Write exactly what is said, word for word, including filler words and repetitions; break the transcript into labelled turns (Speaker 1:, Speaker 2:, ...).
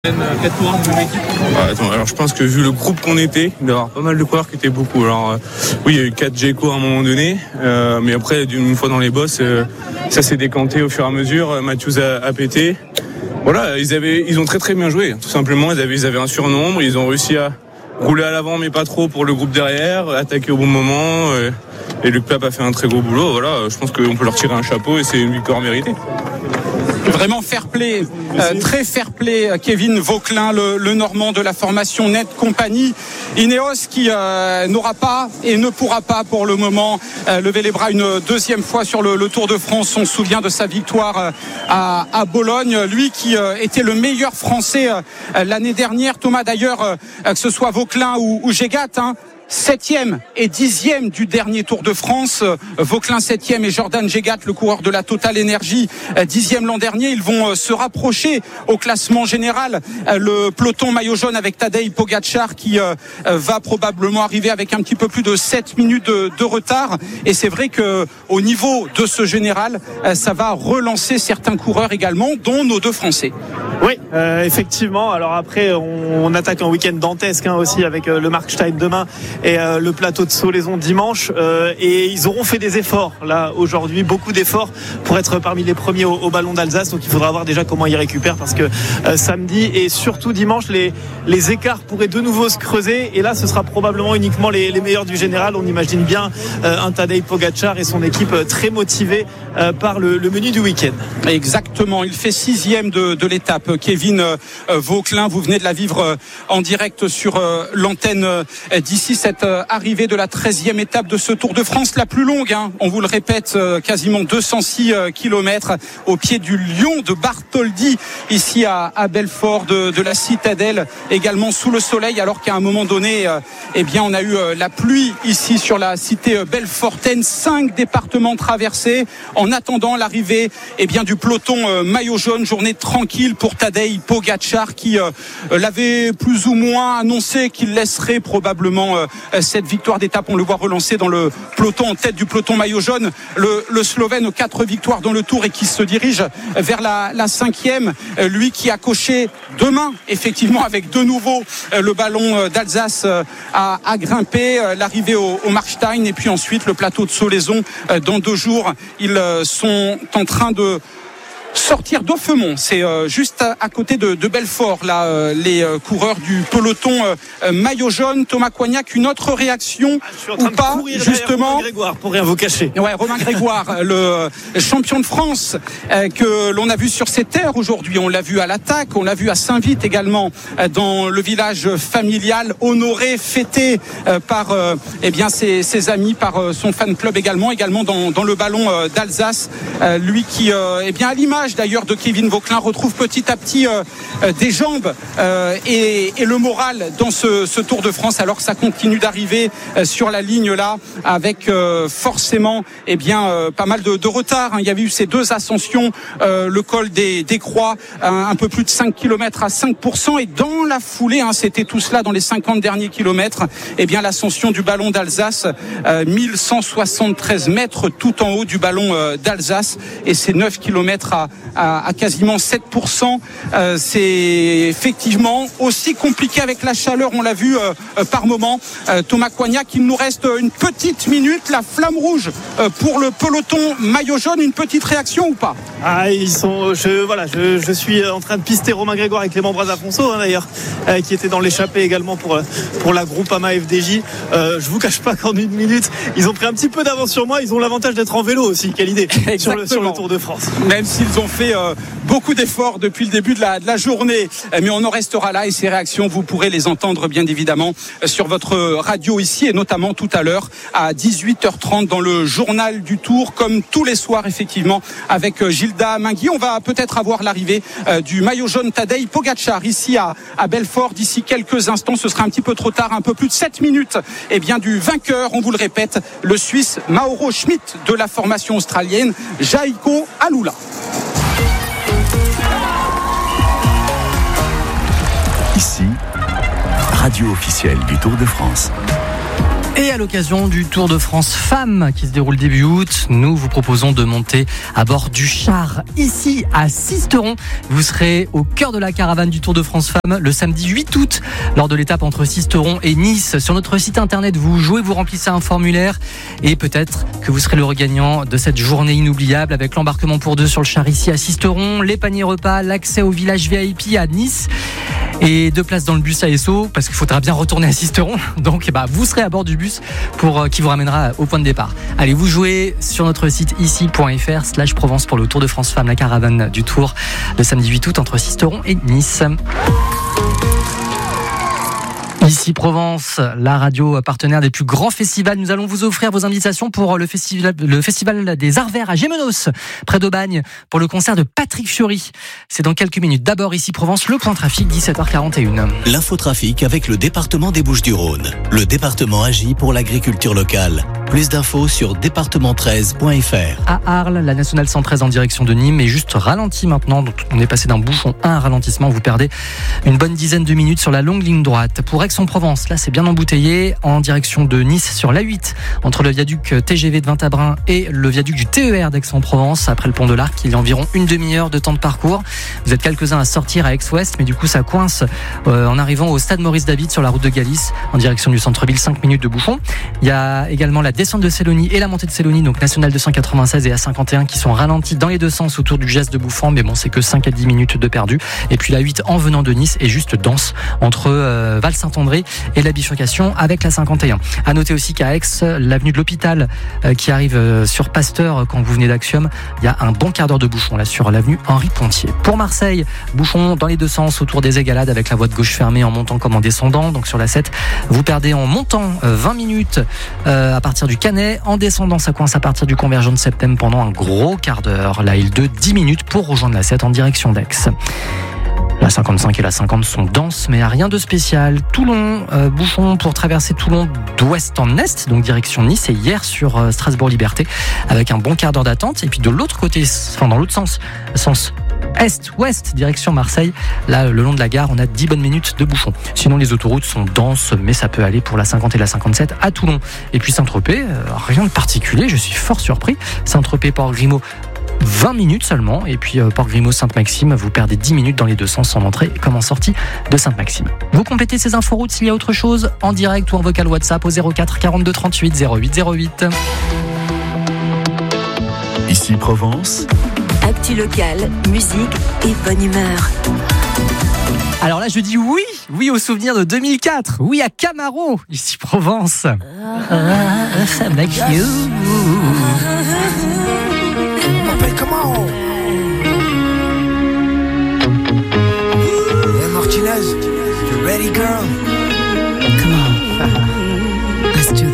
Speaker 1: quatre coureurs de l'équipe.
Speaker 2: Ah, attends, alors je pense que vu le groupe qu'on était, il doit y avoir pas mal de coureurs qui étaient beaucoup. Alors euh, oui, il y a eu quatre Geco à un moment donné, euh, mais après une fois dans les bosses, euh, ça s'est décanté au fur et à mesure. Matthews a, a pété. Voilà, ils avaient, ils ont très très bien joué. Tout simplement, ils avaient, ils avaient un surnombre, ils ont réussi à rouler à l'avant, mais pas trop pour le groupe derrière, attaquer au bon moment. Euh, et Luc Pape a fait un très gros boulot. Voilà, je pense qu'on peut leur tirer un chapeau et c'est une victoire méritée.
Speaker 3: Vraiment fair play, euh, très fair play, Kevin Vauquelin, le, le Normand de la formation Net Compagnie. Ineos qui euh, n'aura pas et ne pourra pas pour le moment euh, lever les bras une deuxième fois sur le, le Tour de France. On se souvient de sa victoire euh, à, à Bologne. Lui qui euh, était le meilleur Français euh, l'année dernière. Thomas d'ailleurs, euh, que ce soit Vauquelin ou, ou Gégat, hein, septième et dixième du dernier Tour de France. Vauquelin septième et Jordan Gégat, le coureur de la Total Energy, dixième l'an dernier. Ils vont se rapprocher au classement général. Le peloton maillot jaune avec Tadej Pogačar qui va probablement arriver avec un petit peu plus de sept minutes de, de retard. Et c'est vrai que au niveau de ce général, ça va relancer certains coureurs également, dont nos deux Français.
Speaker 4: Oui, euh, effectivement. Alors après, on, on attaque un week-end dantesque hein, aussi avec euh, le Markstein demain et euh, le plateau de Solaison dimanche. Euh, et ils auront fait des efforts là aujourd'hui, beaucoup d'efforts pour être parmi les premiers au, au Ballon d'Alsace. Donc il faudra voir déjà comment ils récupèrent parce que euh, samedi et surtout dimanche, les, les écarts pourraient de nouveau se creuser. Et là, ce sera probablement uniquement les, les meilleurs du général. On imagine bien euh, un Tadej Pogačar et son équipe euh, très motivée euh, par le, le menu du week-end.
Speaker 3: Exactement. Il fait sixième de, de l'étape. Kevin euh, Vauquelin, vous venez de la vivre euh, en direct sur euh, l'antenne euh, d'ici cette euh, arrivée de la treizième étape de ce Tour de France, la plus longue, hein, on vous le répète, euh, quasiment deux cent six euh, kilomètres au pied du lion de Bartholdi, ici à, à Belfort de, de la Citadelle, également sous le soleil, alors qu'à un moment donné, euh, eh bien, on a eu euh, la pluie ici sur la cité euh, belfortaine, cinq départements traversés, en attendant l'arrivée eh bien, du peloton euh, maillot jaune, journée tranquille pour Tadej Pogačar qui euh, l'avait plus ou moins annoncé qu'il laisserait probablement euh, cette victoire d'étape. On le voit relancer dans le peloton, en tête du peloton maillot jaune, le, le Slovène aux quatre victoires dans le Tour et qui se dirige vers la, la cinquième, euh, lui qui a coché demain effectivement avec de nouveau euh, le ballon d'Alsace euh, à, à grimper, euh, l'arrivée au, au Markstein et puis ensuite le plateau de Solaison. Euh, dans deux jours ils euh, sont en train de sortir d'Offemont, c'est euh, juste à, à côté de, de Belfort, là, euh, les euh, coureurs du peloton euh, maillot jaune. Thomas Coignac, une autre réaction
Speaker 4: ah, ou pas, justement Romain Grégoire, pour rien vous cacher.
Speaker 3: Ouais, Romain Grégoire, le champion de France euh, que l'on a vu sur ces terres aujourd'hui. On l'a vu à l'attaque, on l'a vu à Saint-Vite également, euh, dans le village familial, honoré, fêté euh, par euh, eh bien ses, ses amis, par euh, son fan club également, également dans, dans le ballon euh, d'Alsace. Euh, lui qui, euh, eh bien, à l'image d'ailleurs de Kevin Vauquelin, retrouve petit à petit euh, euh, des jambes euh, et, et le moral dans ce, ce Tour de France, alors que ça continue d'arriver euh, sur la ligne là, avec euh, forcément eh bien, euh, pas mal de, de retard. Hein. Il y avait eu ces deux ascensions, euh, le col des, des Croix, un, un peu plus de cinq kilomètres à cinq pour cent, et dans la foulée, hein, c'était tout cela dans les cinquante derniers kilomètres, eh bien, l'ascension du ballon d'Alsace, euh, mille cent soixante-treize mètres tout en haut du ballon euh, d'Alsace, et c'est neuf kilomètres à À, à quasiment sept pour cent. Euh, c'est effectivement aussi compliqué avec la chaleur, on l'a vu euh, euh, par moment. Euh, Thomas Coignac, il nous reste une petite minute, la flamme rouge euh, pour le peloton maillot jaune. Une petite réaction ou pas?
Speaker 4: Ah, ils sont. Je voilà, je, je suis en train de pister Romain Grégoire et Clément Brazafonso hein, d'ailleurs, euh, qui était dans l'échappée également pour pour la Groupama F D J. Euh, je vous cache pas qu'en une minute, ils ont pris un petit peu d'avance sur moi. Ils ont l'avantage d'être en vélo aussi. Quelle idée sur le, sur le Tour de France.
Speaker 3: Même s'ils ont fait euh, beaucoup d'efforts depuis le début de la, de la journée, mais on en restera là et ces réactions, vous pourrez les entendre bien évidemment sur votre radio ici et notamment tout à l'heure à dix-huit heures trente dans le journal du Tour, comme tous les soirs effectivement avec Gilda Mingui. On va peut-être avoir l'arrivée euh, du maillot jaune Tadej Pogačar ici à, à Belfort d'ici quelques instants. Ce sera un petit peu trop tard, un peu plus de sept minutes et bien du vainqueur, on vous le répète, le Suisse Mauro Schmidt de la formation australienne Jayco Alula.
Speaker 5: Ici, radio officielle du Tour de France.
Speaker 1: Et à l'occasion du Tour de France Femmes qui se déroule début août, nous vous proposons de monter à bord du char ici à Sisteron. Vous serez au cœur de la caravane du Tour de France Femmes le samedi huit août lors de l'étape entre Sisteron et Nice. Sur notre site internet, vous jouez, vous remplissez un formulaire et peut-être que vous serez le regagnant de cette journée inoubliable avec l'embarquement pour deux sur le char ici à Sisteron, les paniers repas, l'accès au village V I P à Nice et deux places dans le bus A S O parce qu'il faudra bien retourner à Sisteron. Donc bah, vous serez à bord du bus pour, euh, qui vous ramènera au point de départ. Allez, vous jouez sur notre site ici point f r slash Provence pour le Tour de France Femmes, la caravane du Tour le samedi huit août entre Sisteron et Nice. Ici Provence, la radio partenaire des plus grands festivals. Nous allons vous offrir vos invitations pour le festival, le festival des Arts Verts à Gémenos, près d'Aubagne, pour le concert de Patrick Fiori. C'est dans quelques minutes. D'abord ici Provence, le point trafic, dix-sept heures quarante et une.
Speaker 5: L'infotrafic avec le département des Bouches-du-Rhône. Le département agit pour l'agriculture locale. Plus d'infos sur département treize point f r.
Speaker 1: À Arles, la nationale cent treize en direction de Nîmes est juste ralentie maintenant. Donc on est passé d'un bouchon à un ralentissement. Vous perdez une bonne dizaine de minutes sur la longue ligne droite. Pour Aix-en-Provence, là c'est bien embouteillé en direction de Nice sur l'A huit entre le viaduc T G V de Vintabrin et le viaduc du T E R d'Aix-en-Provence. Après le pont de l'Arc, il y a environ une demi-heure de temps de parcours. Vous êtes quelques-uns à sortir à Aix-Ouest, mais du coup ça coince euh, en arrivant au stade Maurice-David sur la route de Galice en direction du centre-ville. cinq minutes de bouchon. Il y a également la descente de Sélonie et la montée de Sélonie, donc nationale deux cent quatre-vingt-seize et A cinquante et un qui sont ralentis dans les deux sens autour du geste de Bouffant, mais bon c'est que cinq à dix minutes de perdu. Et puis la huit en venant de Nice est juste dense entre euh, Val-Saint-André et la bifurcation avec la cinquante et un. À noter aussi qu'à Aix, l'avenue de l'Hôpital euh, qui arrive euh, sur Pasteur quand vous venez d'Axiom, il y a un bon quart d'heure de bouchon là sur l'avenue Henri Pontier. Pour Marseille, bouchon dans les deux sens autour des Égalades avec la voie de gauche fermée en montant comme en descendant. Donc sur la sept, vous perdez en montant euh, vingt minutes euh, à partir du Canet. En descendant, ça coince à partir du Convergent de Septem pendant un gros quart d'heure. La L deux, dix minutes pour rejoindre la sept en direction d'Aix. La cinquante-cinq et la cinquante sont denses, mais à rien de spécial. Toulon, euh, bouchon pour traverser Toulon d'ouest en est, donc direction Nice, et hier sur euh, Strasbourg-Liberté, avec un bon quart d'heure d'attente. Et puis de l'autre côté, enfin dans l'autre sens, sens est-ouest, direction Marseille, là le long de la gare, on a dix bonnes minutes de bouchon. Sinon les autoroutes sont denses, mais ça peut aller pour la cinquante et la cinquante-sept à Toulon. Et puis Saint-Tropez, euh, rien de particulier, je suis fort surpris. Saint-Tropez, Port-Grimaud, vingt minutes seulement, et puis euh, Port-Grimaud-Sainte-Maxime, vous perdez dix minutes dans les deux sens en entrée comme en sortie de Sainte-Maxime. Vous complétez ces inforoutes s'il y a autre chose en direct ou en vocal WhatsApp au zéro quatre quarante-deux trente-huit zéro huit zéro huit.
Speaker 5: Ici Provence.
Speaker 6: Actu locale, musique et bonne humeur.
Speaker 1: Alors là je dis oui, oui au souvenir de deux mille quatre, oui à Camaro, ici Provence. Ah, ça make you.
Speaker 7: Come on. Hey Martinez, you ready girl?